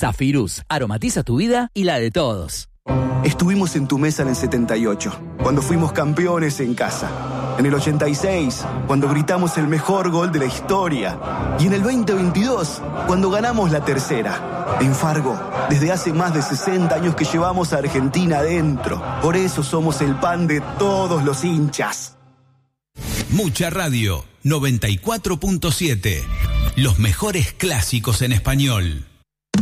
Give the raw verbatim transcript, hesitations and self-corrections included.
Zafirus, aromatiza tu vida y la de todos. Estuvimos en tu mesa en el setenta y ocho, cuando fuimos campeones en casa. En el ochenta y seis, cuando gritamos el mejor gol de la historia. Y en el veinte veintidós, cuando ganamos la tercera. En Fargo, desde hace más de sesenta años que llevamos a Argentina adentro. Por eso somos el pan de todos los hinchas. Mucha Radio, noventa y cuatro punto siete. Los mejores clásicos en español.